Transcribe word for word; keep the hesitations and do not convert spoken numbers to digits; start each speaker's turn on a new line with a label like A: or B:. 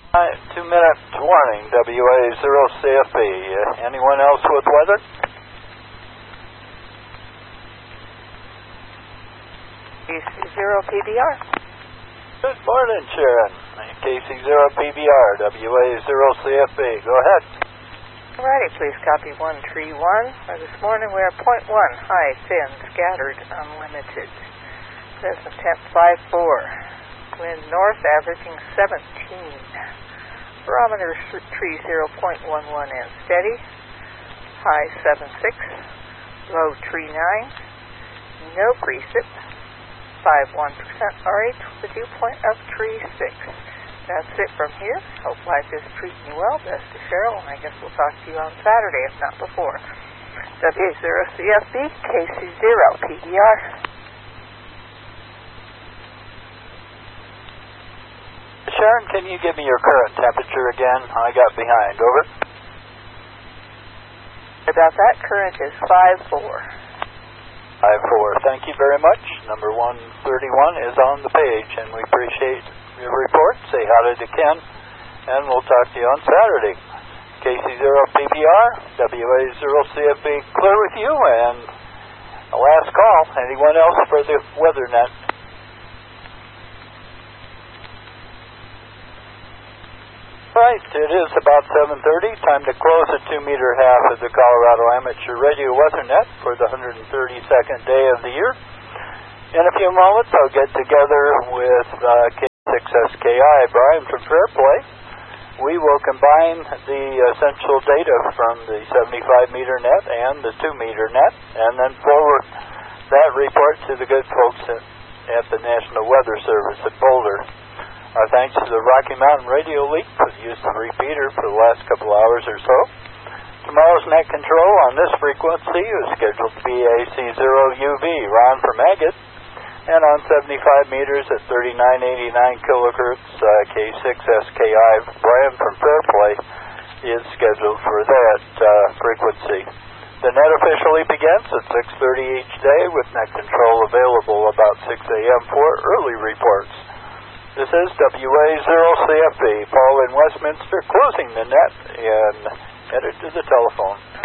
A: Right, two minute warning, W A zero C F B. Uh, anyone else with weather?
B: zero P B R.
A: Good morning, Sharon. K C zero P B R, W A zero C F B. Go ahead.
B: Alrighty, please copy one three one. For this morning we are point one, high, thin, scattered, unlimited. Present temp five four. Wind north averaging seventeen. Barometer three zero point one one and steady. High seven six. Low three nine. No precip. five one percent R H with a dew point of three six. That's it from here. Hope life is treating you well. Best to Cheryl, and I guess we'll talk to you on Saturday, if not before. W A zero C F B, K C zero P B R.
A: Sharon, can you give me your current temperature again? I got behind. Over.
B: About that, current is five four.
A: five four. Thank you very much. Number one thirty-one is on the page, and we appreciate your report. Say hi to Ken, and we'll talk to you on Saturday. K C zero P B R, W A zero C F B, clear with you, and a last call. Anyone else for the weather net? Right, it is about seven thirty. Time to close the two meter half of the Colorado Amateur Radio Weather Net for the one hundred thirty-second day of the year. In a few moments, I'll get together with uh, K six S K I, Brian from Fairplay. We will combine the essential data from the seventy-five meter net and the two meter net, and then forward that report to the good folks at, at the National Weather Service at Boulder. Our thanks to the Rocky Mountain Radio League for the use of the repeater for the last couple hours or so. Tomorrow's net control on this frequency is scheduled to be A C zero U V, Ron from Agate, and on seventy-five meters at thirty-nine eighty-nine kilohertz, uh, K six S K I, Brian from Fairplay, is scheduled for that uh, frequency. The net officially begins at six thirty each day, with net control available about six a m for early reports. This is W A zero C F B, Paul in Westminster, closing the net and headed to the telephone.